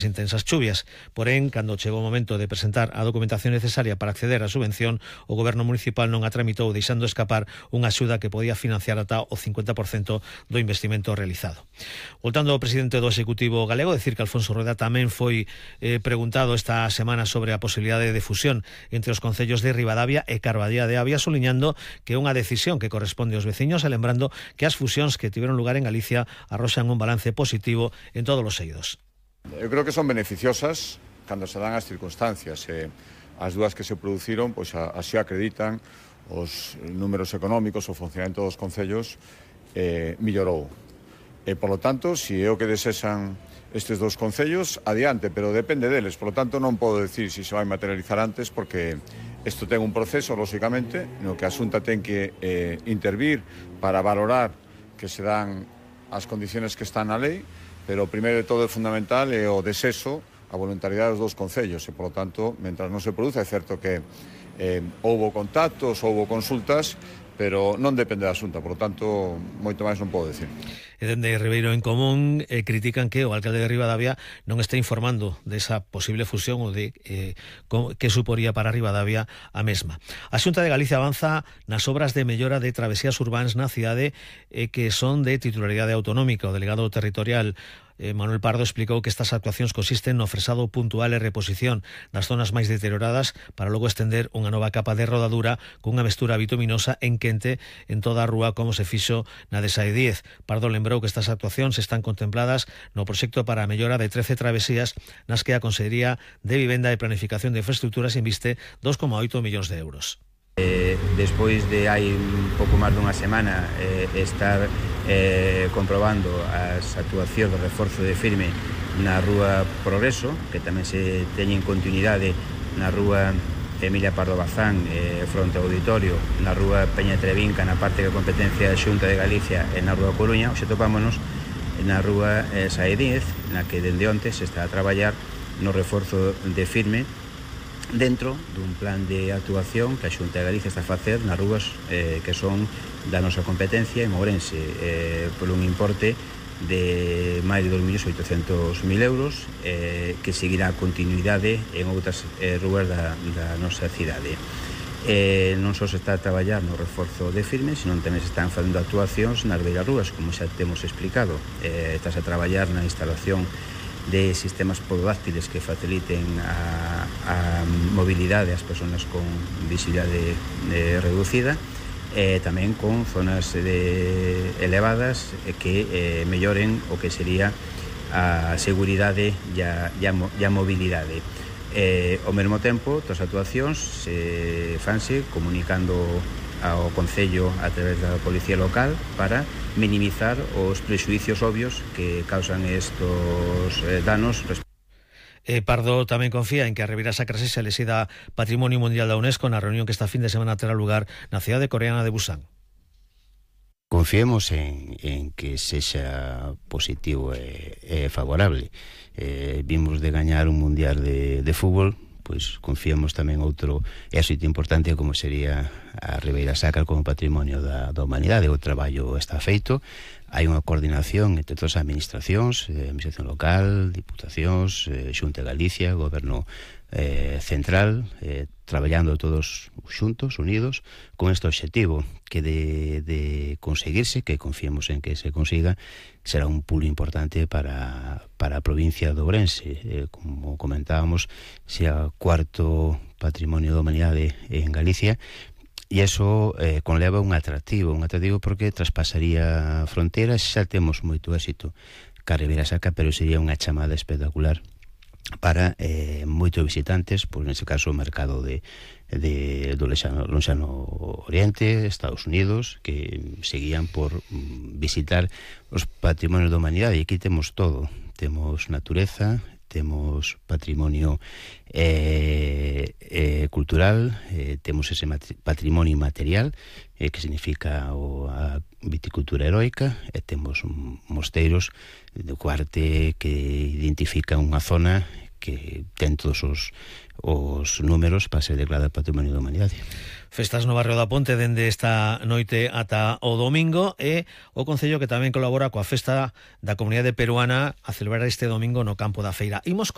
intensas chuvias. Porén, cando chegou o momento de presentar a documentación necesaria para acceder á subvención, o Goberno municipal non a tramitou, deixando escapar unha axuda que podía financiar ata o 50% do investimento realizado. Voltando ao presidente do Executivo galego, decir que Alfonso Rueda tamén foi preguntado esta semana sobre a posibilidade de fusión entre os concellos de Ribadavia e Carballeira de Avia, soliñando que é unha decisión que corresponde aos veciños e lembrando que as fusións que tiveron lugar en Galicia arroxan un balance positivo en todos os eidos. Eu creo que son beneficiosas cando se dan as circunstancias. As dúas que se produciron, pois así acreditan os números económicos, o funcionamento dos concellos millorou. Por lo tanto, se é o que desexan estes dos concellos, adiante, pero depende deles. Por lo tanto, non podo decir se vai materializar antes, porque isto ten un proceso, lógicamente, no que a Xunta ten que intervir para valorar que se dan as condiciones que están na lei, pero primeiro de todo é fundamental é o desexo, a voluntariedade dos concellos, e, por lo tanto, mentras non se produza, é certo que houbo contactos, houbo consultas, pero non depende da Xunta, por lo tanto, moito máis non podo decir. E dende Ribeiro en Común critican que o alcalde de Ribadavia non está informando desa posible fusión ou de que suporía para Ribadavia a mesma. A Xunta de Galicia avanza nas obras de mellora de travesías urbáns na cidade que son de titularidade autonómica. O delegado territorial Manuel Pardo explicou que estas actuacións consisten no fresado puntual e reposición das zonas máis deterioradas para logo estender unha nova capa de rodadura cunha mestura bituminosa en quente en toda a rúa como se fixo na de Sae 10. Pardo lembrou que estas actuacións están contempladas no proxecto para a mellora de 13 travesías nas que a Consellería de Vivenda e Planificación de Infraestructuras inviste 2,8 millóns de euros. Despois de hai un pouco máis dunha semana estar comprobando as actuacións do reforzo de firme na rúa Progreso, que tamén se teñen continuidade na rúa Emilia Pardo Bazán fronte ao auditorio, na rúa Peña Trevinca, na parte da competencia da Xunta de Galicia, e na rúa Coruña. Hoxe topámonos na rúa Sae 10, na que dende onte se está a traballar no reforzo de firme dentro dun plan de actuación que a Xunta de Galicia está a facer nas rúas que son da nosa competencia en Ourense, por un importe de máis de 2.800.000 euros, que seguirá a continuidade en outras rúas da nosa cidade. Non só se está a traballar no reforzo de firme, senón tamén se están facendo actuacións nas beirarrúas, como xa temos explicado. Estás a traballar na instalación de sistemas pododáctiles que faciliten a mobilidade ás persoas con visibilidade reducida, tamén con zonas elevadas que melloren o que sería a seguridade e a mobilidade. Ao mesmo tempo, todas as actuacións fanse comunicando ao Concello a través da Policía Local para minimizar os prexuicios obvios que causan estos danos. Pardo tamén confía en que a Ribeira Sacra sexa elixida Patrimonio Mundial da UNESCO na reunión que esta fin de semana terá lugar na cidade coreana de Busan. Confiemos en que sexa positivo e favorable. Vimos de gañar un mundial de fútbol, pois confiamos tamén outro éxito importante como sería a Ribeira Sacra como patrimonio da humanidade. O traballo está feito, hai unha coordinación entre todas as administracións, administración local, diputacións, Xunta de Galicia, Goberno central, traballando todos xuntos, unidos, con este obxectivo que de conseguirse, que confiemos en que se consiga, será un pulo importante para a provincia de Ourense. Como comentábamos, sea cuarto patrimonio da humanidade en Galicia, e iso conleva un atractivo porque traspasaría fronteiras. Xa temos moito éxito ca Ribeira Sacra, pero sería unha chamada espectacular para moitos visitantes, pois neste caso o mercado do Lonxano Oriente, Estados Unidos, que seguían por visitar os patrimonios da humanidade. E aquí temos todo, temos natureza, temos patrimonio cultural, temos ese patrimonio inmaterial, que significa a viticultura heroica, e temos mosteiros do Cuarte que identifica unha zona que ten todos os números para ser declarada Patrimonio da Humanidade. Festas no barrio da Ponte dende esta noite ata o domingo, e o Concello que tamén colabora coa festa da comunidade peruana a celebrar este domingo no campo da feira. Imos